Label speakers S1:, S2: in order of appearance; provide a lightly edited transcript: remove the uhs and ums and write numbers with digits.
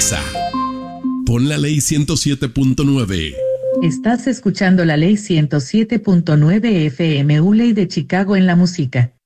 S1: Exa. Pon la ley 107.9.
S2: Estás escuchando la ley 107.9 FM Uley de Chicago en la música.